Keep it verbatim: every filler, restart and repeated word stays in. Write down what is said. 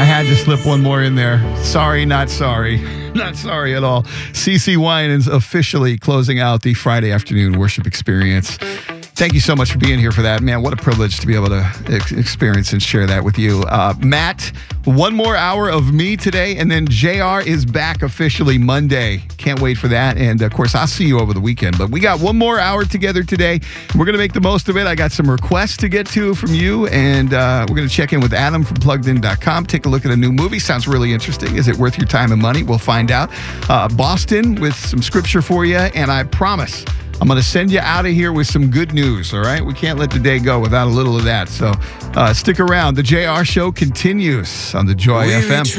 had to slip one more in there. Sorry, not sorry. Not sorry at all. CeCe Winans officially closing out the Friday afternoon worship experience. Thank you so much for being here for that. Man, what a privilege to be able to ex- experience and share that with you. Uh, Matt, one more hour of me today, and then J R is back officially Monday. Can't wait for that. And, of course, I'll see you over the weekend. But we got one more hour together today. We're going to make the most of it. I got some requests to get to from you, and uh, we're going to check in with Adam from plugged in dot com. Take a look at a new movie. Sounds really interesting. Is it worth your time and money? We'll find out. Uh, Boston with some scripture for you, and I promise I'm going to send you out of here with some good news, all right? We can't let the day go without a little of that. So uh, stick around. The J R Show continues on the Joy F M.